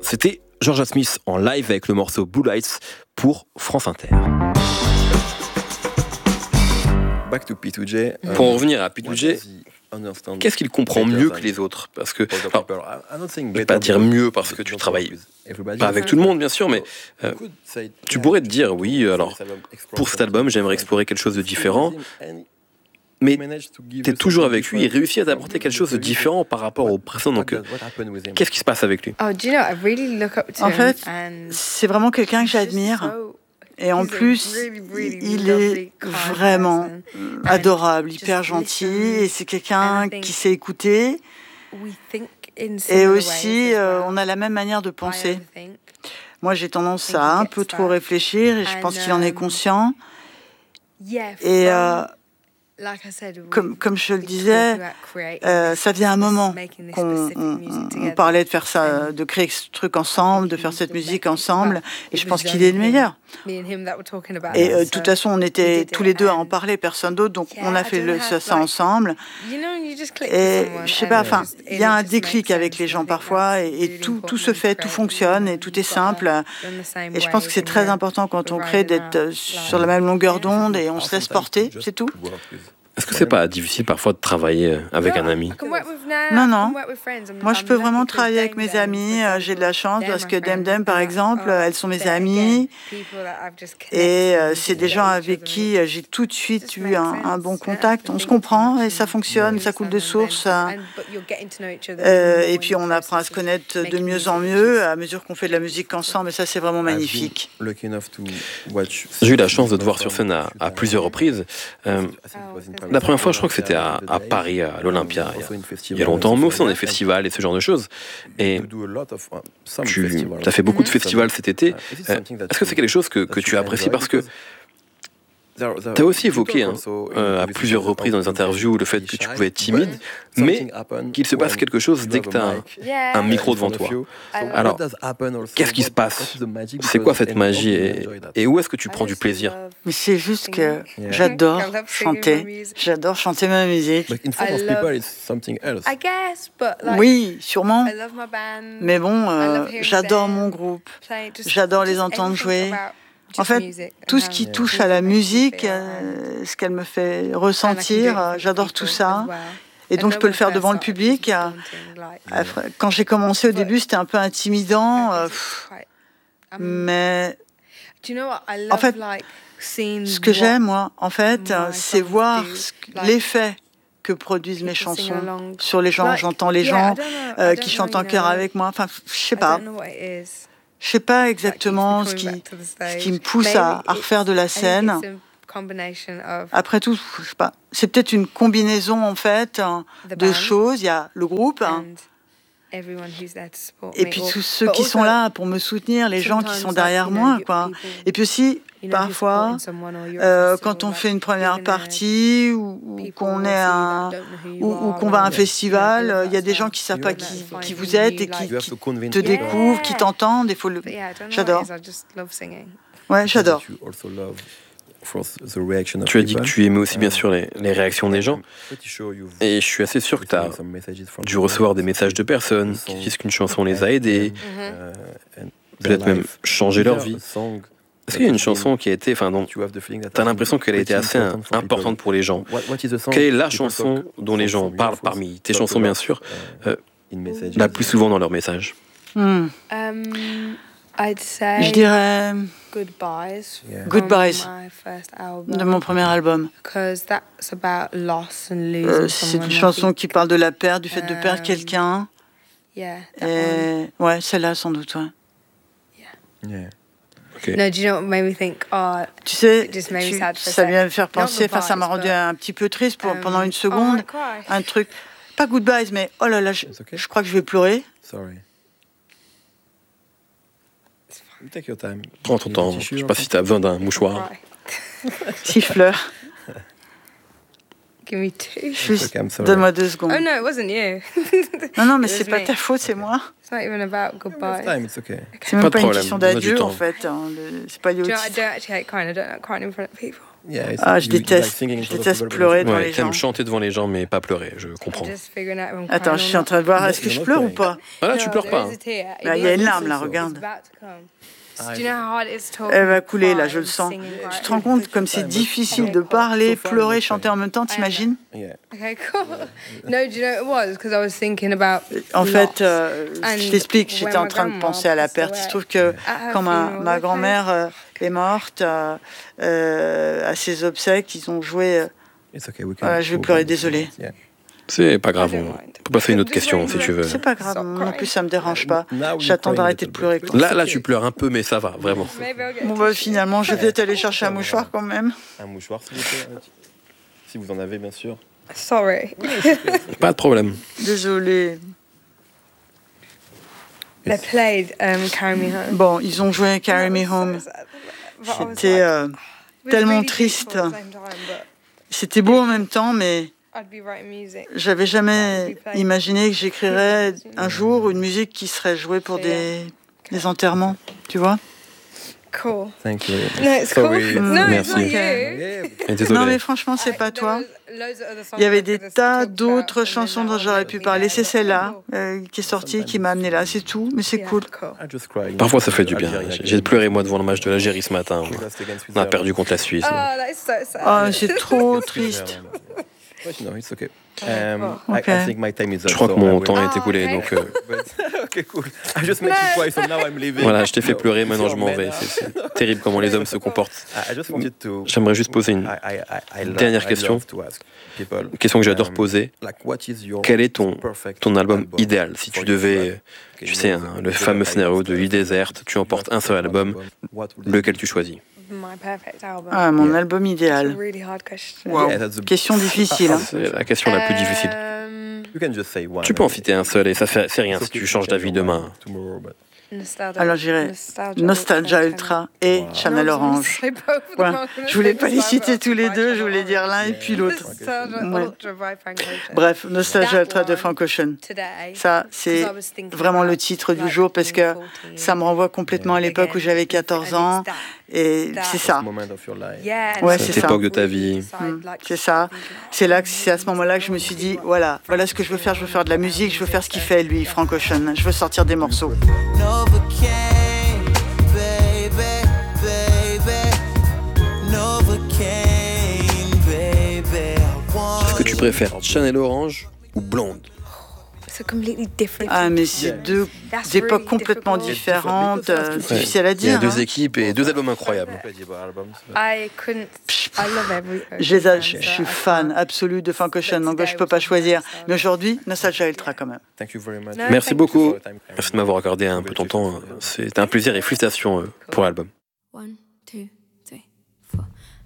C'était Georgia Smith en live avec le morceau Blue Lights pour France Inter. Back to P2J. Pour en revenir à P2J, qu'est-ce qu'il comprend mieux que les autres? Parce que, je ne vais pas dire mieux parce que tu travailles pas avec tout le monde, bien sûr, mais tu pourrais te dire, oui, alors, pour cet album, j'aimerais explorer quelque chose de différent, mais tu es toujours avec lui, il réussit à t'apporter quelque chose de différent par rapport au précédent. Donc, qu'est-ce qui se passe avec lui? En fait, c'est vraiment quelqu'un que j'admire. Et en plus, il est vraiment adorable, hyper gentil. Et c'est quelqu'un qui sait écouter. Et aussi, on a la même manière de penser. Moi, j'ai tendance à un peu trop réfléchir et je pense qu'il en est conscient. Et comme je le disais, ça faisait un moment qu'on parlait de faire ça, de créer ce truc ensemble, de faire cette musique ensemble, et je pense qu'il est le meilleur. Et de toute façon, on était tous les deux à en parler, personne d'autre, donc on a fait ça ensemble. Et je sais pas, enfin, il y a un déclic avec les gens parfois, et tout se fait, tout fonctionne, et tout est simple. Et je pense que c'est très important quand on crée d'être sur la même longueur d'onde et on se laisse porter, c'est tout. Est-ce que c'est pas difficile parfois de travailler avec un ami? Non. Moi, je peux vraiment travailler avec mes amis. J'ai de la chance parce que Dem, par exemple, elles sont mes amies. Et c'est des gens avec qui j'ai tout de suite eu un bon contact. On se comprend et ça fonctionne, ça coule de source. Et puis, on apprend à se connaître de mieux en mieux à mesure qu'on fait de la musique ensemble. Et ça, c'est vraiment magnifique. J'ai eu la chance de te voir sur scène à plusieurs reprises. La première fois, je crois que c'était à Paris, à l'Olympia, il y a longtemps, mais aussi dans des festivals et ce genre de choses. Et tu as fait beaucoup de festivals cet été. Est-ce que c'est quelque chose que tu apprécies? Parce que tu as aussi évoqué à plusieurs reprises dans les interviews le fait que tu pouvais être timide, mais qu'il se passe quelque chose dès que tu as un micro devant toi. Alors, qu'est-ce qui se passe? C'est quoi cette magie et où est-ce que tu prends du plaisir? Mais c'est juste que j'adore chanter. J'adore chanter ma musique. Oui, sûrement. Mais bon, j'adore mon groupe. J'adore les entendre jouer. En fait, tout ce qui touche à la musique, ce qu'elle me fait ressentir, j'adore tout ça. Et donc, je peux le faire devant le public. Quand j'ai commencé au début, c'était un peu intimidant. Mais en fait, ce que j'aime, moi, en fait, c'est voir l'effet que produisent mes chansons sur les gens. J'entends les gens qui chantent en chœur avec moi. Enfin, je sais pas. Je sais pas exactement ce qui me pousse à refaire de la scène. Après tout, je sais pas. C'est peut-être une combinaison en fait de choses. Il y a le groupe et puis tous ceux qui sont là pour me soutenir, les gens qui sont derrière moi, quoi. Et puis aussi, parfois, quand on fait une première partie ou qu'on est ou qu'on va à un festival, il y a des gens qui savent pas qui vous êtes et qui te découvrent, qui t'entendent. J'adore. Ouais, j'adore. Tu as dit que tu aimais aussi bien sûr les réactions des gens, et je suis assez sûr que tu as dû recevoir des messages de personnes qui disent qu'une chanson les a aidés, peut-être même changer leur vie. Est-ce qu'il y a une chanson qui a été, dont tu as l'impression qu'elle a été assez importante pour les gens? Quelle est la chanson dont les gens parlent parmi tes chansons bien sûr, la plus souvent dans leurs messages? Je dirais Goodbyes de mon premier album. C'est une chanson qui parle de la perte, du fait de perdre quelqu'un. Et ouais, celle-là sans doute. Ouais. Okay. Tu sais, ça vient me faire penser, ça m'a rendu un petit peu triste pendant une seconde. Un truc, pas Goodbyes, mais oh là là, je crois que je vais pleurer. Prends ton temps, je sais pas si tu as besoin d'un mouchoir. Si je pleure. Juste, donne-moi 2 secondes. Oh no, it wasn't you. Non, mais c'est pas ta faute, c'est moi. It's not even about goodbye. C'est même pas une question d'adieu, en fait. C'est pas lié au titre. I don't actually hate crying. I don't like crying in front of people. Ah, je déteste pleurer devant les gens. T'aimes chanter devant les gens, mais pas pleurer, je comprends. Attends, je suis en train de voir, est-ce que je pleure ou pas? Voilà, tu pleures pas. Là, il y a une larme, là, regarde. Elle va couler, là, je le sens. Tu te rends compte comme c'est difficile de parler, pleurer, chanter en même temps, t'imagines? En fait, je t'explique, j'étais en train de penser à la perte. Il se trouve que quand ma grand-mère est morte, à ses obsèques, ils ont joué... Voilà, je vais pleurer, désolée. C'est pas grave, on peut passer à une autre question si tu veux. C'est pas grave, non plus ça me dérange pas. J'attends d'arrêter de pleurer. Là, tu pleures un peu, mais ça va, vraiment. Bon, bah, finalement, je vais peut-être aller chercher un mouchoir quand même. Un mouchoir, s'il vous plaît. Si vous en avez, bien sûr. Sorry. Pas de problème. Désolée. They played Carry Me Home. Bon, ils ont joué Carry Me Home. C'était tellement triste. C'était beau en même temps, mais j'avais jamais imaginé que j'écrirais un jour une musique qui serait jouée pour des enterrements, tu vois. Cool. Thank you. No, it's cool. No, Merci. it's not you. Désolé. Non, mais franchement, c'est pas toi. Il y avait des tas d'autres chansons dont j'aurais pu parler. C'est celle-là qui est sortie, qui m'a amené là. C'est tout, mais c'est cool. Parfois, ça fait du bien. J'ai pleuré, moi, devant le match de l'Algérie ce matin. On a perdu contre la Suisse. Oh, that is so sad. Ah, c'est trop triste. No, it's okay. Okay. I think my time is up. Je crois que so mon I temps will- est écoulé, donc Okay, cool. I just met you twice, so now I'm leaving. voilà, je t'ai fait No, pleurer, maintenant je m'en vais. now. C'est terrible comment les hommes se comportent. I just wanted to. J'aimerais juste poser une dernière question. Une question que j'adore poser. Quel est ton album idéal? Si tu devais, tu sais, le fameux scénario de l'île déserte, tu emportes un seul album, lequel tu choisis? My perfect album. Ah, mon album It's a idéal. really hard question. Wow. Question difficile. Hein. C'est la question la plus difficile. You can just say one. Tu peux en citer un seul et ça fait, c'est rien si tu changes d'avis demain. Alors j'irais Nostalgia Ultra et Channel Orange. Ouais. Je voulais pas les citer tous les deux, je voulais dire l'un et puis l'autre. Ouais. Bref, Nostalgia Ultra de Frank Ocean. Ça, c'est vraiment le titre du jour parce que ça me renvoie complètement à l'époque où j'avais 14 ans. Et c'est ça. Ouais, c'est Cette ça. époque de ta vie. C'est ça. C'est à ce moment-là que je me suis dit, voilà ce que je veux faire. Je veux faire de la musique, je veux faire ce qu'il fait, lui, Frank Ocean. Je veux sortir des morceaux. Novocaine, baby, baby. Novocaine, baby. Est-ce que tu préfères Chanel Orange ou Blonde? Ah, mais c'est deux époques complètement différentes. C'est difficile à Il y a dire. deux Hein. équipes et deux albums incroyables. Je suis fan absolu de Frank Ocean, donc je peux pas choisir. Mais aujourd'hui, Nostalgia Ultra quand même. Thank you very much. Merci beaucoup. Merci de m'avoir accordé un peu ton temps. C'était un plaisir et félicitations pour l'album. 1, 2